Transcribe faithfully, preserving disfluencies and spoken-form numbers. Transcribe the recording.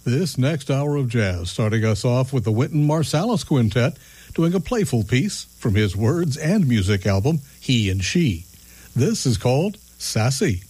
This next hour of jazz, starting us off with the Wynton Marsalis Quintet, doing a playful piece from his words and music album, He and She. This is called Sassy.